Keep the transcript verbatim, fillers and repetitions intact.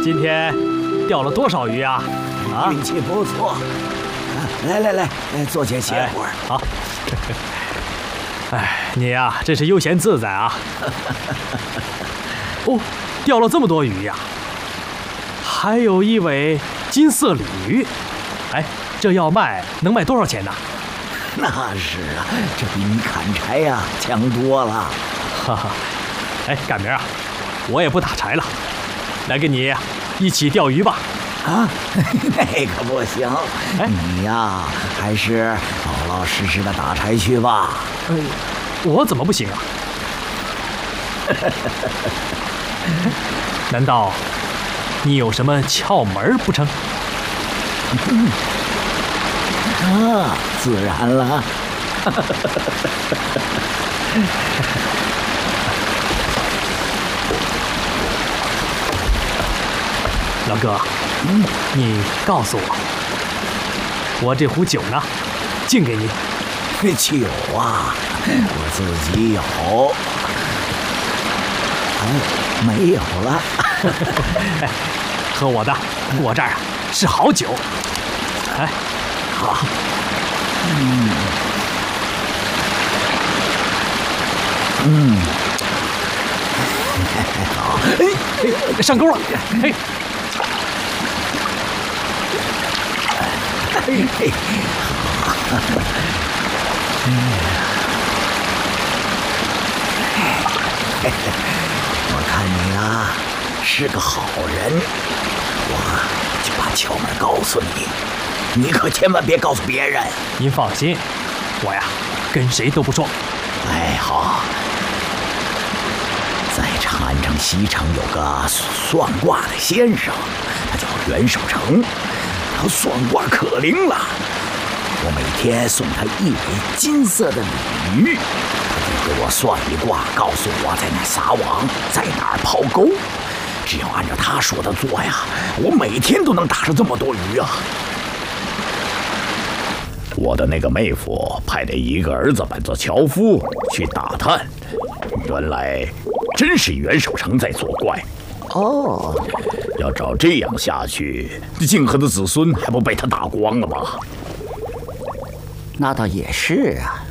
今天钓了多少鱼啊？啊， 运气不错。来来来，坐下歇会儿。 好。哎，你呀、啊，真是悠闲自在啊。哦，钓了这么多鱼呀、啊，还有一尾金色鲤鱼。哎，这要卖能卖多少钱呢？ 那是啊，这比你砍柴呀、啊、强多了。 哈哈，哎，赶明儿啊，我也不打柴了，来跟你一起钓鱼吧。 啊，那可不行。哎，你呀，还是老老实实的打柴去吧。 呃，我怎么不行啊？难道你有什么窍门不成？ 啊，自然了。 老哥，嗯，你告诉我，我这壶酒呢，敬给你。 酒啊，我自己有。哎，没有了。 哎，喝我的，我这儿啊是好酒。哎，好。 嗯。嗯。好。 哎，上钩了。嘿。 嘿嘿。我看你啊是个好人，我就把窍门告诉你，你可千万别告诉别人。 您放心，我呀跟谁都不说。 哎，好，在长安城西城有个算卦的先生，他叫袁守诚，他算卦可灵了。我每天送他一尾金色的鲤鱼，他就给我算一卦，告诉我在哪撒网，在哪儿抛钩。只要按照他说的做呀，我每天都能打上这么多鱼啊！我的那个妹夫派了一个儿子扮作樵夫去打探，原来真是袁守诚在作怪。哦，要照这样下去，泾河的子孙还不被他打光了吗？那倒也是啊。